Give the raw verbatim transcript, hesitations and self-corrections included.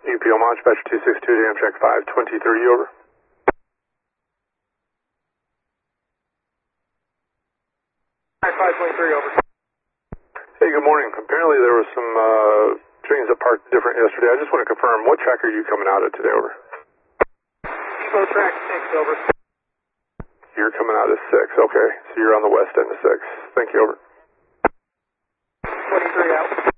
U P O Mod, Dispatcher two six two to Amtrak five twenty thirty, over. five twenty-three, over. Hey, good morning. Apparently there was some uh, trains that parked different yesterday. I just want to confirm, what track are you coming out at today, over? Slow track six, over. You're coming out at six, okay. So you're on the west end of six. Thank you, over. twenty-three out.